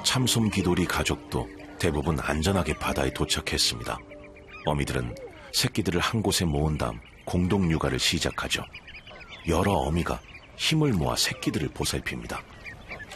참솜기돌이 가족도 대부분 안전하게 바다에 도착했습니다. 어미들은 새끼들을 한 곳에 모은 다음 공동 육아를 시작하죠. 여러 어미가 힘을 모아 새끼들을 보살핍니다.